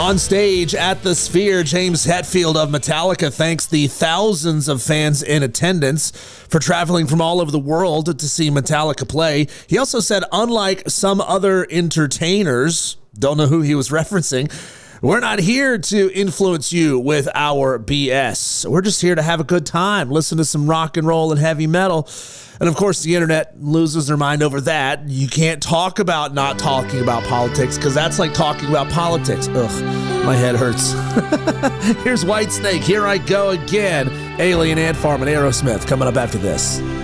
On stage at the Sphere, James Hetfield of Metallica thanks the thousands of fans in attendance for traveling from all over the world to see Metallica play. He also said, unlike some other entertainers, don't know who he was referencing, we're not here to influence you with our BS. We're just here to have a good time, listen to some rock and roll and heavy metal. And of course, the internet loses their mind over that. You can't talk about not talking about politics because that's like talking about politics. Ugh, my head hurts. Here's Whitesnake, Here I Go Again, Alien Ant Farm, and Aerosmith coming up after this.